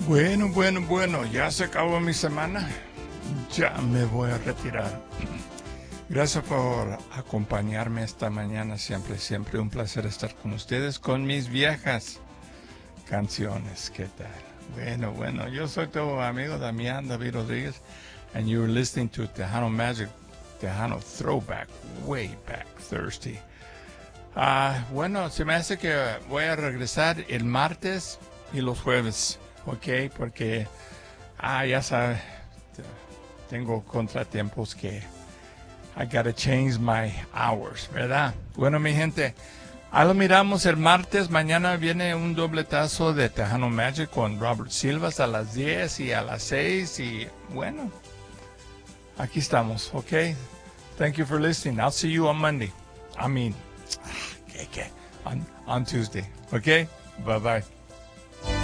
Bueno, ya se acabó mi semana. Ya me voy a retirar. Gracias por acompañarme esta mañana. Siempre un placer estar con ustedes, con mis viejas canciones. ¿Qué tal? Bueno, yo soy tu amigo Damián David Rodríguez, and you're listening to Tejano Magic, Tejano Throwback, way back Thursday. Bueno, se me hace que voy a regresar el martes y los jueves, ¿ok? Porque, ya sabes, tengo contratiempos que I gotta change my hours, ¿verdad? Bueno, mi gente, ahí lo miramos el martes. Mañana viene un dobletazo de Tejano Magic con Robert Silvas a las 10 y a las 6. Y bueno, aquí estamos, ¿ok? Thank you for listening. I'll see you on Monday. On Tuesday, ¿ok? Bye-bye.